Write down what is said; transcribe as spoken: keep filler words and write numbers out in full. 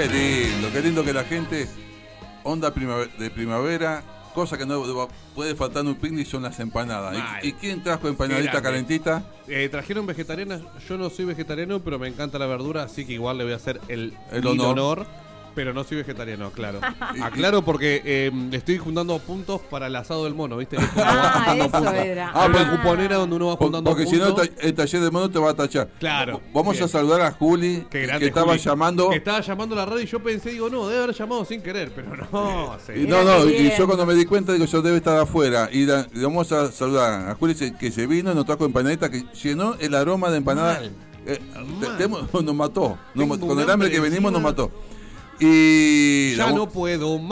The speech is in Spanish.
Qué lindo, qué lindo que la gente, onda primavera, de primavera, cosa que no puede faltar en un picnic son las empanadas. ¿Y, ¿Y quién trajo empanadita calentita? Eh, trajeron vegetarianas, yo no soy vegetariano, pero me encanta la verdura, así que igual le voy a hacer el, el honor. honor. Pero no soy vegetariano, claro. Aclaro porque eh, estoy juntando puntos para el asado del mono, ¿viste? Ah, eso puntos. Era. Ah, para ah. cuponera donde uno va juntando porque puntos. Porque si no, el taller del mono te va a tachar. Claro. Vamos bien. a saludar a Juli, que, que estaba Juli, llamando. Que estaba llamando a la radio y yo pensé, digo, no, debe haber llamado sin querer, pero no. Sí. Y no, no, y yo cuando me di cuenta, digo, yo debe estar afuera. Y la, vamos a saludar a Juli, que se vino y nos trajo empanadita, que llenó el aroma de empanada. Eh, te, te, nos mató. Nos, con el hambre que venimos nos mató. Y ya no puedo más.